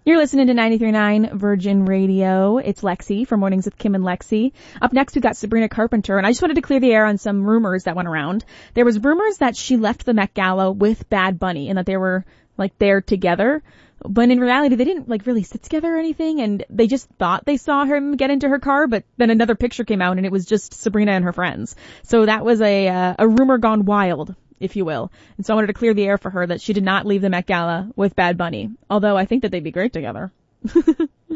You're listening to 93.9 Virgin Radio. It's Lexi for Mornings with Kim and Lexi. Up next, we got Sabrina Carpenter, and I just wanted to clear the air on some rumors that went around. There was rumors that she left the Met Gala with Bad Bunny and that they were, there together. But in reality, they didn't, really sit together or anything, and they just thought they saw him get into her car, but then another picture came out, and it was just Sabrina and her friends. So that was a rumor gone wild, if you will. And so I wanted to clear the air for her that she did not leave the Met Gala with Bad Bunny, although I think that they'd be great together.